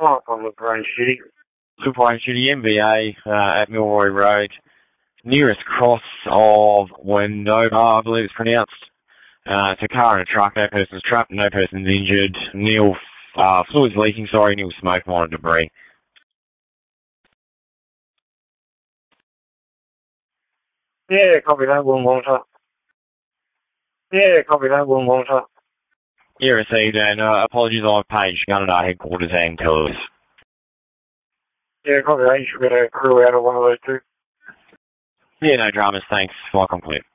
on the Range City. Super Range City, MVA, at Milroy Road. Nearest cross of Wendover, I believe it's pronounced. It's a car and a truck. No person's trapped, no person's injured. Nil fluids leaking, nil smoke, minor debris. Yeah, copy that, Wollongong. Yeah, copy that, Wollongong. Yeah, received, and apologies on page Gunnedah at our headquarters and Tellers. Yeah, copy that. You should get a crew out of one of those two. Yeah, no dramas, thanks. Flight complete.